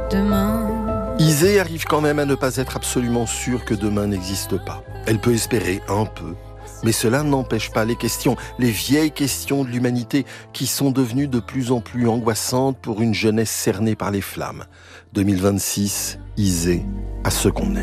demain. Isée arrive quand même à ne pas être absolument sûre que demain n'existe pas. Elle peut espérer un peu, mais cela n'empêche pas les questions, les vieilles questions de l'humanité qui sont devenues de plus en plus angoissantes pour une jeunesse cernée par les flammes. 2026, Isée, à ce qu'on est.